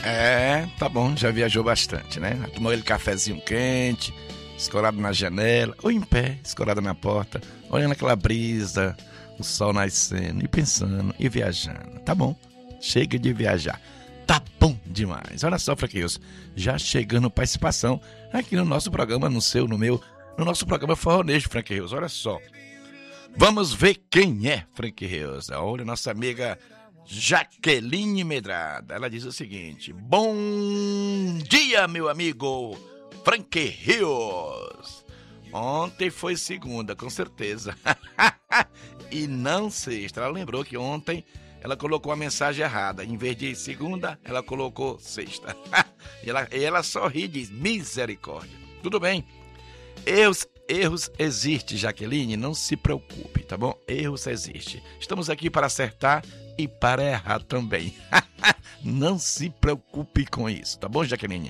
Tá bom, já viajou bastante, né? Tomou aquele cafezinho quente, escorado na janela, ou em pé, escorado na porta, olhando aquela brisa, o sol nascendo, e pensando, e viajando. Tá bom, chega de viajar. Tá bom demais. Olha só, Franquinhos, já chegando participação aqui no nosso programa, no seu, no meu, no nosso programa Forronejo, Franquinhos. Olha só, vamos ver quem é Franquinhos. Olha, nossa amiga Jaqueline Medrada. Ela diz o seguinte: bom dia, meu amigo Franquinhos. Ontem foi segunda, com certeza. E não sexta. Ela lembrou que ontem ela colocou a mensagem errada. Em vez de segunda, ela colocou sexta. E ela sorri e diz: misericórdia. Tudo bem. Erros existem, Jaqueline, não se preocupe, tá bom? Erros existem. Estamos aqui para acertar e para errar também. Não se preocupe com isso, tá bom, Jaqueline?